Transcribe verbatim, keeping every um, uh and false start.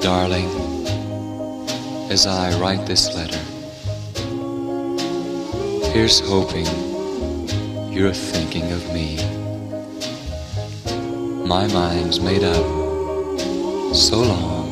Darling, as I write this letter, here's hoping you're thinking of me. My mind's made up so long